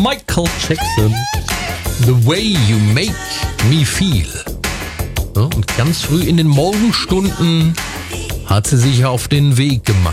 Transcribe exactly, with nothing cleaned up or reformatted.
Michael Jackson. The way you make me feel. Ja, und ganz früh in den Morgenstunden hat sie sich auf den Weg gemacht.